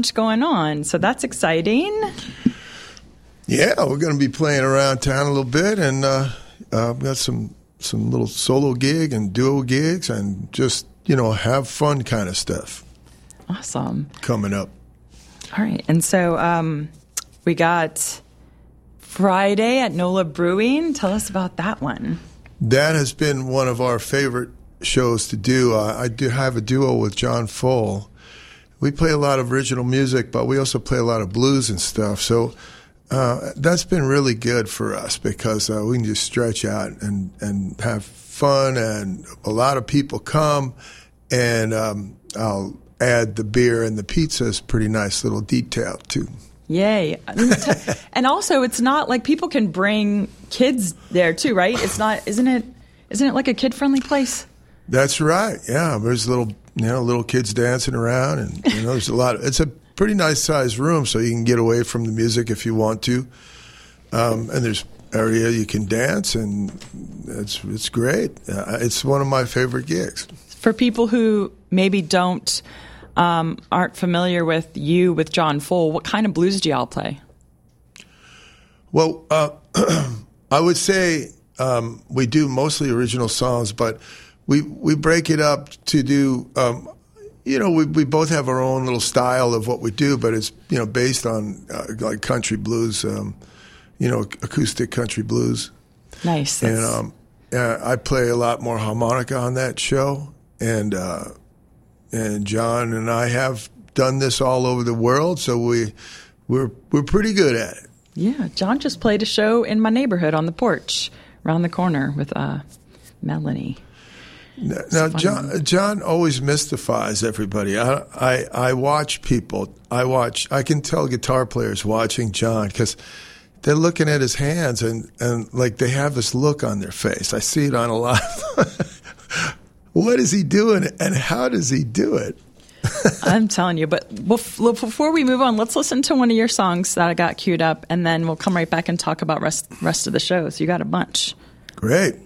bunch going on. So that's exciting. Yeah, we're going to be playing around town a little bit, and I've got some little solo gig and duo gigs, and just have fun kind of stuff. Awesome. Coming up. All right, and so we got Friday at NOLA Brewing. Tell us about that one. That has been one of our favorite shows to do. I do have a duo with John Full. We play a lot of original music, but we also play a lot of blues and stuff. So that's been really good for us because we can just stretch out and have fun, and a lot of people come, and I'll add the beer and the pizza is a pretty nice little detail too. Yay. And also, it's not like people can bring kids there too, right? It's not, isn't it like a kid-friendly place? That's right. Yeah. There's little kids dancing around, and there's a lot it's a pretty nice sized room, so you can get away from the music if you want to. And there's area you can dance, and it's great. It's one of my favorite gigs. For people who maybe aren't familiar with John Full, what kind of blues do y'all play? Well, I would say we do mostly original songs, but we break it up to do. We both have our own little style of what we do, but it's based on like country blues, acoustic country blues. Nice. And I play a lot more harmonica on that show, and John and I have done this all over the world, so we're pretty good at it. Yeah, John just played a show in my neighborhood on the porch around the corner with Melanie. Now, John always mystifies everybody. I watch people. I can tell guitar players watching John because they're looking at his hands and like they have this look on their face. I see it on a lot. What is he doing, and how does he do it? I'm telling you. But before we move on, let's listen to one of your songs that I got queued up, and then we'll come right back and talk about rest of the show. So you got a bunch. Great.